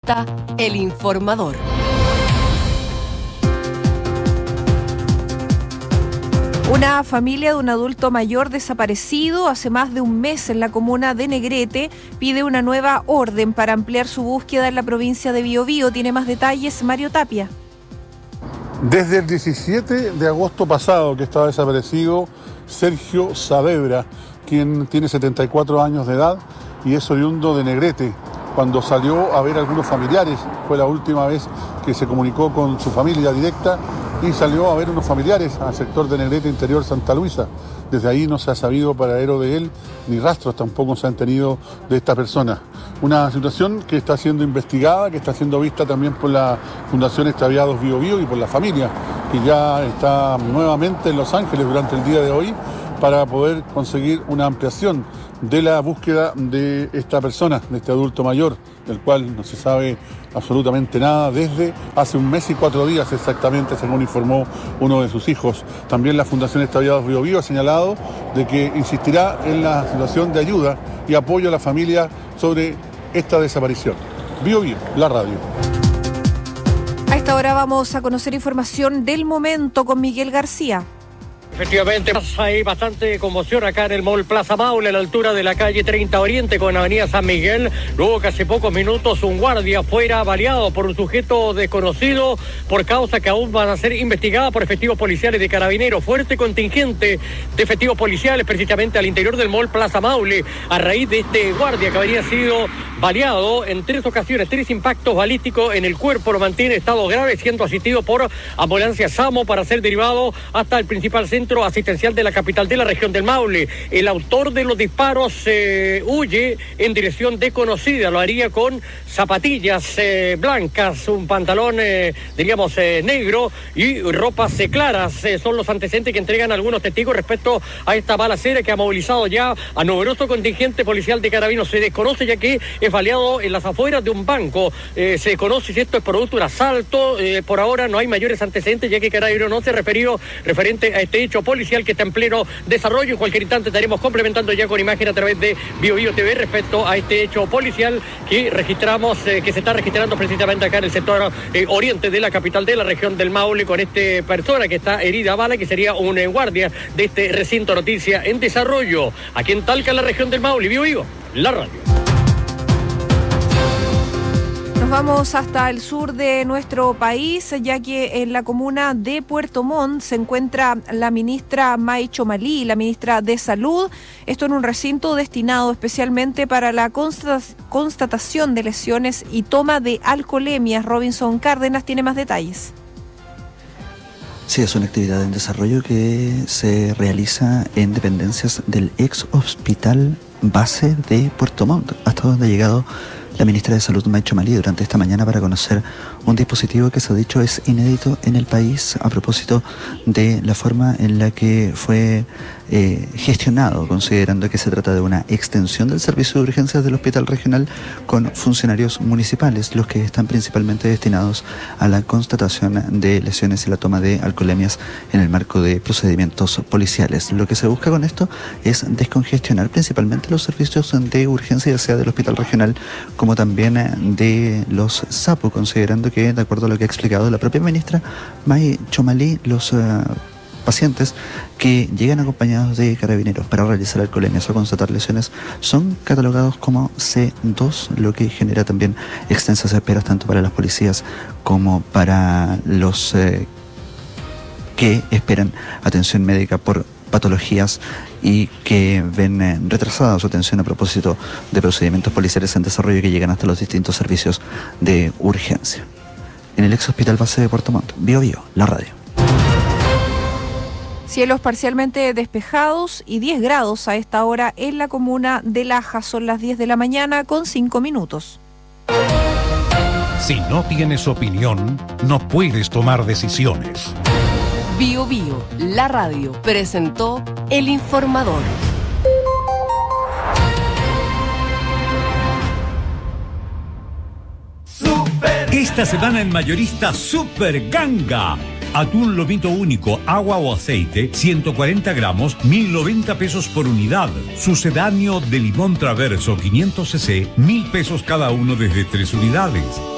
presenta El Informador. Una familia de un adulto mayor desaparecido hace más de un mes en la comuna de Negrete pide una nueva orden para ampliar su búsqueda en la provincia de Biobío. Tiene más detalles Mario Tapia. Desde el 17 de agosto pasado que estaba desaparecido Sergio Saavedra, quien tiene 74 años de edad y es oriundo de Negrete. Cuando salió a ver a algunos familiares, fue la última vez que se comunicó con su familia directa y salió a ver unos familiares al sector de Negrete Interior Santa Luisa. Desde ahí no se ha sabido paradero de él, ni rastros tampoco se han tenido de esta persona. Una situación que está siendo investigada, que está siendo vista también por la Fundación Extraviados Biobío y por la familia, que ya está nuevamente en Los Ángeles durante el día de hoy para poder conseguir una ampliación de la búsqueda de esta persona, de este adulto mayor, del cual no se sabe absolutamente nada desde hace un mes y 4 días exactamente, según informó uno de sus hijos. También la Fundación Extraviados Biobío ha señalado de que insistirá en la situación de ayuda y apoyo a la familia sobre esta desaparición. Biobío, la radio. A esta hora vamos a conocer información del momento con Miguel García. Efectivamente, hay bastante conmoción acá en el Mall Plaza Maule, a la altura de la calle 30 Oriente con Avenida San Miguel, luego que hace pocos minutos un guardia fuera baleado por un sujeto desconocido por causa que aún van a ser investigadas por efectivos policiales de Carabineros. Fuerte contingente de efectivos policiales precisamente al interior del Mall Plaza Maule a raíz de este guardia que habría sido baleado en 3 ocasiones, 3 impactos balísticos en el cuerpo. Lo mantiene en estado grave, siendo asistido por ambulancia SAMO para ser derivado hasta el principal centro asistencial de la capital de la región del Maule. El autor de los disparos huye en dirección desconocida. Lo haría con zapatillas blancas, un pantalón, negro y ropas claras. Son los antecedentes que entregan algunos testigos respecto a esta balacera que ha movilizado ya a numeroso contingente policial de Carabineros. Se desconoce ya que es baleado en las afueras de un banco. Se desconoce si esto es producto de un asalto. Por ahora no hay mayores antecedentes, ya que Carabineros no se refirió referente a este hecho policial que está en pleno desarrollo. En cualquier instante estaremos complementando ya con imagen a través de BioBio TV respecto a este hecho policial que registramos, que se está registrando precisamente acá en el sector oriente de la capital de la región del Maule, con esta persona que está herida a bala, que sería un guardia de este recinto. Noticia en desarrollo aquí en Talca, en la región del Maule. BioBio, la radio. Vamos hasta el sur de nuestro país, ya que en la comuna de Puerto Montt se encuentra la ministra May Chomalí, la ministra de Salud, esto en un recinto destinado especialmente para la constatación de lesiones y toma de alcoholemias. Robinson Cárdenas tiene más detalles. Sí, es una actividad en desarrollo que se realiza en dependencias del ex hospital base de Puerto Montt, hasta donde ha llegado la ministra de Salud, May Chomalí, durante esta mañana para conocer un dispositivo que se ha dicho es inédito en el país a propósito de la forma en la que fue gestionado, considerando que se trata de una extensión del servicio de urgencias del hospital regional con funcionarios municipales, los que están principalmente destinados a la constatación de lesiones y la toma de alcoholemias en el marco de procedimientos policiales. Lo que se busca con esto es descongestionar principalmente los servicios de urgencia, ya sea del hospital regional como también de los SAPO, considerando que, de acuerdo a lo que ha explicado la propia ministra May Chomalí, los pacientes que llegan acompañados de carabineros para realizar alcoholemias o constatar lesiones son catalogados como C2, lo que genera también extensas esperas tanto para las policías como para los que esperan atención médica por patologías y que ven retrasada su atención a propósito de procedimientos policiales en desarrollo que llegan hasta los distintos servicios de urgencia. En el ex hospital base de Puerto Montt, BioBio, la radio. Cielos parcialmente despejados y 10 grados a esta hora en la comuna de Laja. Son las 10 de la mañana con 5 minutos. Si no tienes opinión, no puedes tomar decisiones. BioBio, la radio, presentó El Informador. Esta semana en Mayorista Super Ganga. Atún lomito único, agua o aceite, 140 gramos, 1.090 pesos por unidad. Sucedáneo de limón traverso, 500 cc, 1.000 pesos cada uno desde 3 unidades.